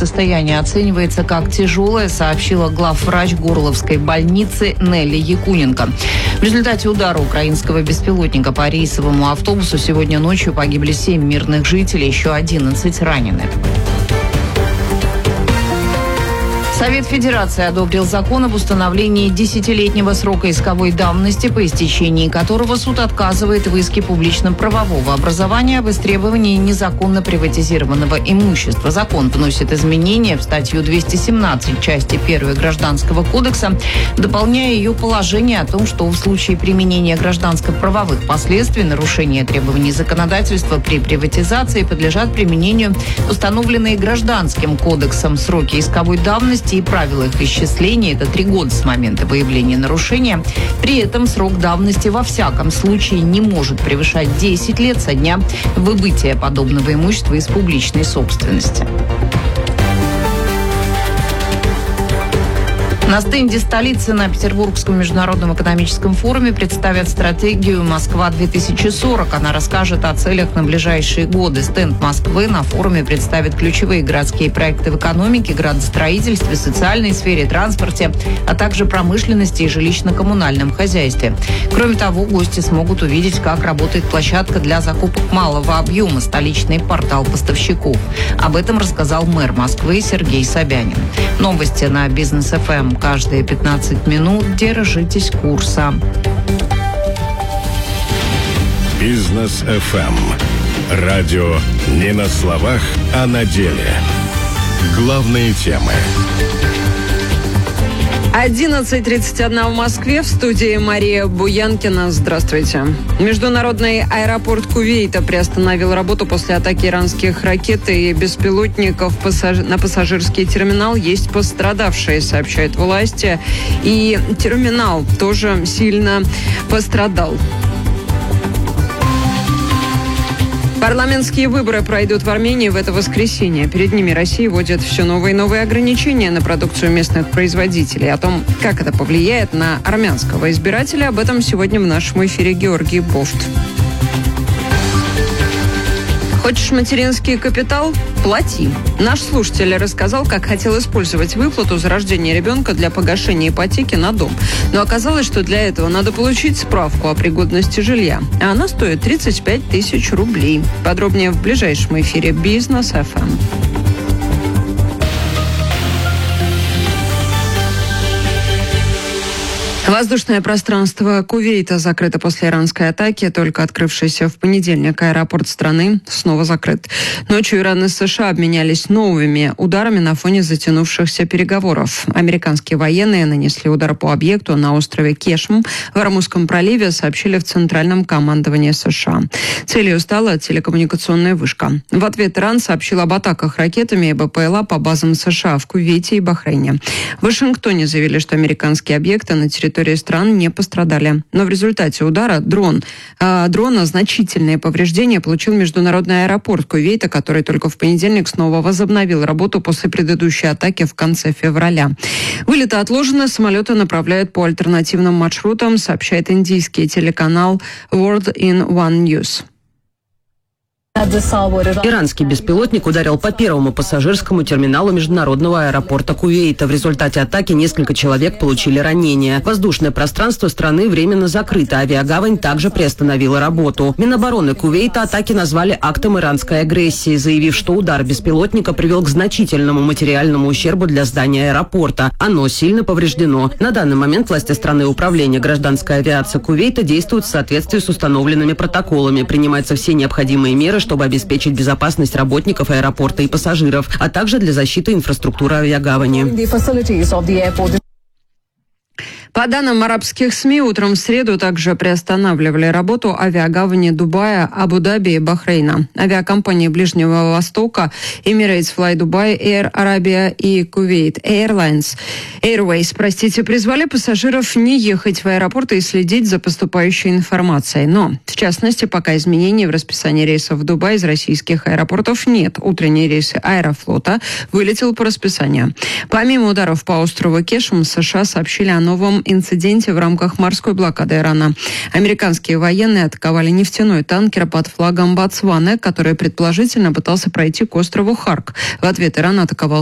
состояние оценивается как тяжелое, сообщила главврач Горловской больницы Нелли Якуненко. В результате удара украинского беспилотника по рейсовому автобусу сегодня ночью погибли 7 мирных жителей, еще 11 ранены. Совет Федерации одобрил закон об установлении 10-летнего срока исковой давности, по истечении которого суд отказывает в иске публично-правового образования об истребовании незаконно приватизированного имущества. Закон вносит изменения в статью 217 части 1 Гражданского кодекса, дополняя ее положение о том, что в случае применения гражданско-правовых последствий нарушения требований законодательства при приватизации подлежат применению установленные Гражданским кодексом сроки исковой давности и правила их исчисления. Это 3 года с момента выявления нарушения. При этом срок давности во всяком случае не может превышать 10 лет со дня выбытия подобного имущества из публичной собственности. На стенде столицы на Петербургском международном экономическом форуме представят стратегию «Москва-2040». Она расскажет о целях на ближайшие годы. Стенд Москвы на форуме представит ключевые городские проекты в экономике, градостроительстве, социальной сфере, транспорте, а также промышленности и жилищно-коммунальном хозяйстве. Кроме того, гости смогут увидеть, как работает площадка для закупок малого объема, столичный портал поставщиков. Об этом рассказал мэр Москвы Сергей Собянин. Новости на Бизнес-ФМ каждые 15 минут. Держитесь курса. Бизнес-ФМ. Радио не на словах, а на деле. Главные темы. 11:31 в Москве. В студии Мария Буянкина. Здравствуйте. Международный аэропорт Кувейта приостановил работу после атаки иранских ракет и беспилотников на пассажирский терминал. Есть пострадавшие, сообщают власти. И терминал тоже сильно пострадал. Парламентские выборы пройдут в Армении в это воскресенье. Перед ними Россия вводит все новые и новые ограничения на продукцию местных производителей. О том, как это повлияет на армянского избирателя, об этом сегодня в нашем эфире Георгий Бофт. Хочешь материнский капитал? Плати. Наш слушатель рассказал, как хотел использовать выплату за рождение ребенка для погашения ипотеки на дом. Но оказалось, что для этого надо получить справку о пригодности жилья. А она стоит 35 тысяч рублей. Подробнее в ближайшем эфире Бизнес-ФМ. Воздушное пространство Кувейта закрыто после иранской атаки. Только открывшийся в понедельник аэропорт страны снова закрыт. Ночью Иран и США обменялись новыми ударами на фоне затянувшихся переговоров. Американские военные нанесли удар по объекту на острове Кешм в Ормузском проливе, сообщили в Центральном командовании США. Целью стала телекоммуникационная вышка. В ответ Иран сообщил об атаках ракетами и БПЛА по базам США в Кувейте и Бахрейне. В Вашингтоне заявили, что американские объекты на территории стран не пострадали. Но в результате удара дрона значительные повреждения получил международный аэропорт Кувейта, который только в понедельник снова возобновил работу после предыдущей атаки в конце февраля. Вылеты отложены, самолеты направляют по альтернативным маршрутам, сообщает индийский телеканал World in One News. Иранский беспилотник ударил по первому пассажирскому терминалу международного аэропорта Кувейта. В результате атаки несколько человек получили ранения. Воздушное пространство страны временно закрыто. Авиагавань также приостановила работу. Минобороны Кувейта атаки назвали актом иранской агрессии, заявив, что удар беспилотника привел к значительному материальному ущербу для здания аэропорта. Оно сильно повреждено. На данный момент власти страны и управление гражданской авиации Кувейта действуют в соответствии с установленными протоколами. Принимаются все необходимые меры, чтобы обеспечить безопасность работников аэропорта и пассажиров, а также для защиты инфраструктуры авиагавани. По данным арабских СМИ, утром в среду также приостанавливали работу авиагавани Дубая, Абу-Даби и Бахрейна. Авиакомпании Ближнего Востока Emirates Fly Dubai, Air Arabia и Kuwait Airways призвали пассажиров не ехать в аэропорты и следить за поступающей информацией. Но, в частности, пока изменений в расписании рейсов в Дубай из российских аэропортов нет. Утренний рейс Аэрофлота вылетел по расписанию. Помимо ударов по острову Кешм, США сообщили о новом инциденте в рамках морской блокады Ирана. Американские военные атаковали нефтяной танкер под флагом Ботсваны, который предположительно пытался пройти к острову Харк. В ответ Иран атаковал